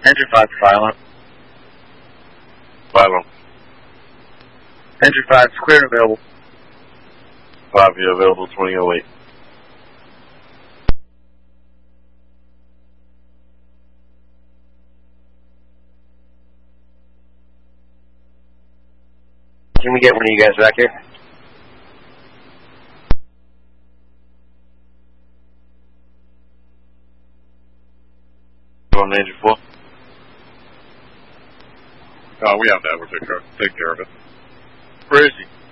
Entry 5 silent. Silent. Entry 5 clear and available. 5 available 2008. Can we get one of you guys back here? On Engine 4? We have that. We'll take care of it. Where is he?